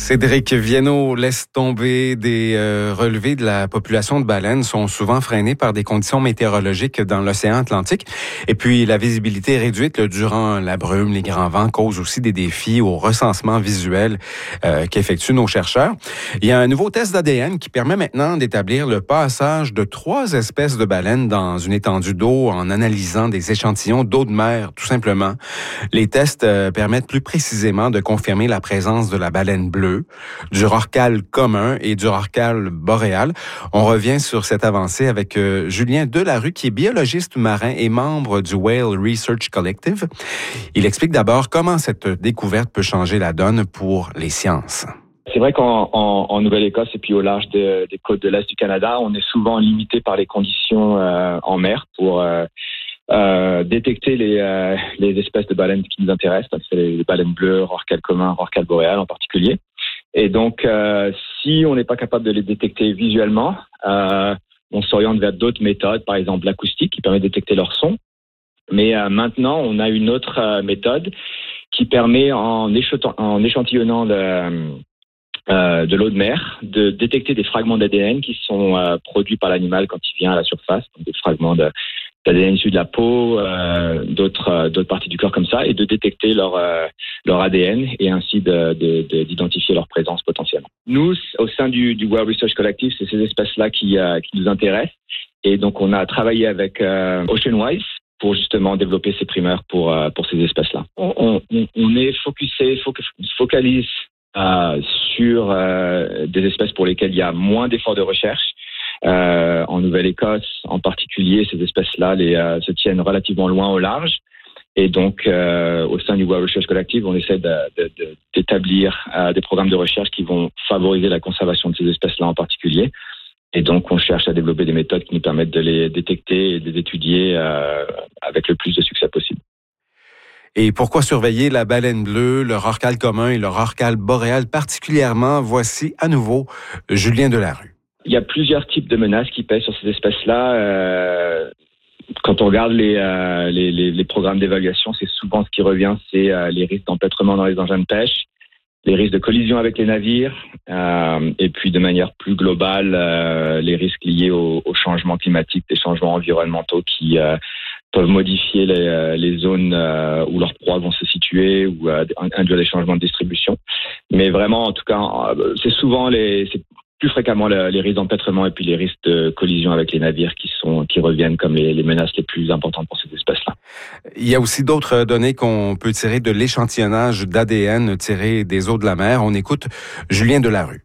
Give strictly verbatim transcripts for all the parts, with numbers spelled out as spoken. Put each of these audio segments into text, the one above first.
Cédric Viennot laisse tomber des euh, relevés de la population de baleines sont souvent freinés par des conditions météorologiques dans l'océan Atlantique. Et puis, la visibilité réduite là, durant la brume, les grands vents cause aussi des défis au recensement visuel euh, qu'effectuent nos chercheurs. Il y a un nouveau test d'A D N qui permet maintenant d'établir le passage de trois espèces de baleines dans une étendue d'eau en analysant des échantillons d'eau de mer, tout simplement. Les tests euh, permettent plus précisément de confirmer la présence de la baleine bleue, du rorqual commun et du rorqual boréal. On revient sur cette avancée avec euh, Julien Delarue, qui est biologiste marin et membre du Whale Research Collective. Il explique d'abord comment cette découverte peut changer la donne pour les sciences. C'est vrai qu'en en, en Nouvelle-Écosse et puis au large de, des côtes de l'Est du Canada, on est souvent limité par les conditions euh, en mer pour euh, euh, détecter les, euh, les espèces de baleines qui nous intéressent. Donc, c'est les, les baleines bleues, rorqual commun, rorqual boréal en particulier. Et donc, euh, si on n'est pas capable de les détecter visuellement, euh, on s'oriente vers d'autres méthodes, par exemple l'acoustique, qui permet de détecter leur son. Mais euh, maintenant, on a une autre euh, méthode qui permet, en, échant- en échantillonnant le, euh, de l'eau de mer, de détecter des fragments d'A D N qui sont euh, produits par l'animal quand il vient à la surface, donc des fragments de d'A D N issus de la peau, euh, d'autres euh, d'autres parties du corps comme ça, et de détecter leur euh, leur A D N et ainsi de, de, de, d'identifier leur présence potentiellement. Nous, au sein du, du Whale Research Collective, c'est ces espèces-là qui euh, qui nous intéressent, et donc on a travaillé avec euh, OceanWise pour justement développer ces primeurs pour euh, pour ces espèces-là. On, on, on est focusé, focalise euh, sur euh, des espèces pour lesquelles il y a moins d'efforts de recherche. Euh, en Nouvelle-Écosse, en particulier, ces espèces-là les, euh, se tiennent relativement loin au large. Et donc, euh, au sein du Whale Research Collective, on essaie de, de, de, d'établir euh, des programmes de recherche qui vont favoriser la conservation de ces espèces-là en particulier. Et donc, on cherche à développer des méthodes qui nous permettent de les détecter et de les étudier euh, avec le plus de succès possible. Et pourquoi surveiller la baleine bleue, le rorqual commun et le rorqual boréal particulièrement? Voici à nouveau Julien Delarue. Il y a plusieurs types de menaces qui pèsent sur ces espèces-là. Euh, quand on regarde les, euh, les, les, les programmes d'évaluation, c'est souvent ce qui revient, c'est euh, les risques d'empêtrement dans les engins de pêche, les risques de collision avec les navires, euh, et puis de manière plus globale, euh, les risques liés au, au changement climatique, des changements environnementaux qui euh, peuvent modifier les, les zones euh, où leurs proies vont se situer ou euh, induire des changements de distribution. Mais vraiment, en tout cas, c'est souvent les... C'est plus fréquemment les risques d'empêtrement et puis les risques de collision avec les navires qui sont qui reviennent comme les, les menaces les plus importantes pour ces espèces-là. Il y a aussi d'autres données qu'on peut tirer de l'échantillonnage d'A D N tiré des eaux de la mer. On écoute Julien Delarue.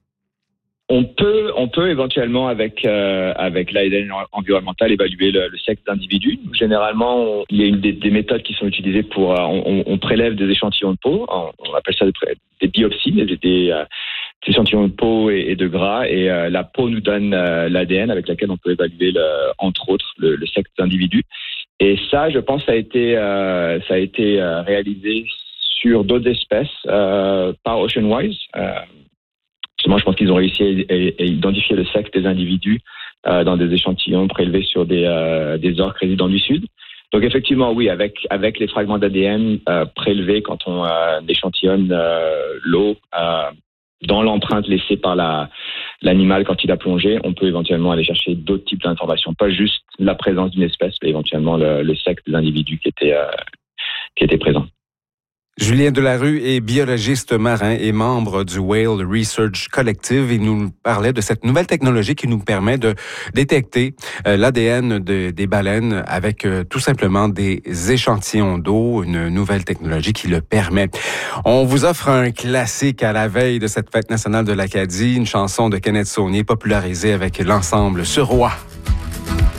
On peut, on peut éventuellement avec euh, avec l'A D N environnemental évaluer le, le sexe d'individus. Généralement, on, il y a une des, des méthodes qui sont utilisées pour euh, on, on prélève des échantillons de peau. On, on appelle ça des, des biopsies, des, des, euh, des échantillons de peau et, et de gras. Et euh, la peau nous donne euh, l'A D N avec laquelle on peut évaluer le, entre autres le, le sexe d'individus. Et ça, je pense, ça a été euh, ça a été euh, réalisé sur d'autres espèces euh, par OceanWise. Euh, Moi, je pense qu'ils ont réussi à, à, à identifier le sexe des individus euh, dans des échantillons prélevés sur des, euh, des orques résidents du Sud. Donc, effectivement, oui, avec, avec les fragments d'A D N euh, prélevés quand on euh, échantillonne euh, l'eau euh, dans l'empreinte laissée par la, l'animal quand il a plongé, on peut éventuellement aller chercher d'autres types d'informations, pas juste la présence d'une espèce, mais éventuellement le, le sexe des individus qui étaient, euh, qui étaient présents. Julien Delarue est biologiste marin et membre du Whale Research Collective. Il nous parlait de cette nouvelle technologie qui nous permet de détecter euh, l'A D N de, des baleines avec euh, tout simplement des échantillons d'eau, une nouvelle technologie qui le permet. On vous offre un classique à la veille de cette fête nationale de l'Acadie, une chanson de Kenneth Saunier popularisée avec l'ensemble Sur Roi.